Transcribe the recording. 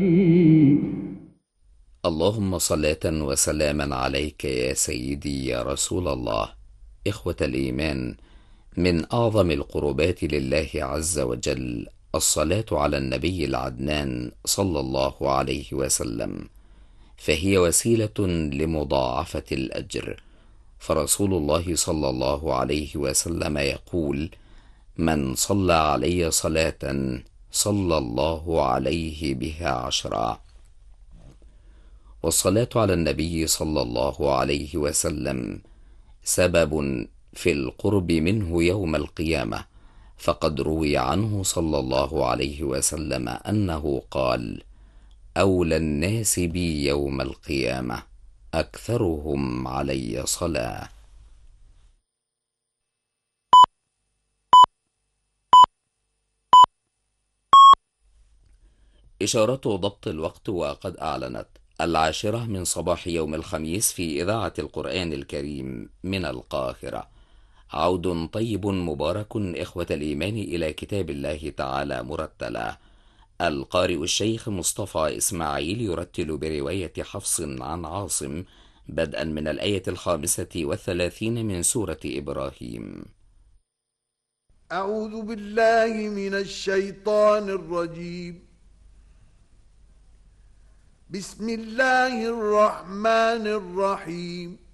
اللهم صلاة وسلاما عليك يا سيدي يا رسول الله. إخوة الإيمان، من أعظم القربات لله عز وجل الصلاة على النبي العدنان صلى الله عليه وسلم، فهي وسيلة لمضاعفة الأجر. فرسول الله صلى الله عليه وسلم يقول: من صلى علي صلاة صلى الله عليه بها 10. والصلاة على النبي صلى الله عليه وسلم سبب في القرب منه يوم القيامة، فقد روي عنه صلى الله عليه وسلم أنه قال: أولى الناس بي يوم القيامة أكثرهم علي صلاة. إشارة ضبط الوقت، وقد أعلنت 10 من صباح يوم الخميس في إذاعة القرآن الكريم من القاهرة. عود طيب مبارك إخوة الإيمان إلى كتاب الله تعالى مرتلا. القارئ الشيخ مصطفى إسماعيل يرتل برواية حفص عن عاصم، بدءا من الآية 35 من سورة إبراهيم. أعوذ بالله من الشيطان الرجيم. بسم الله الرحمن الرحيم.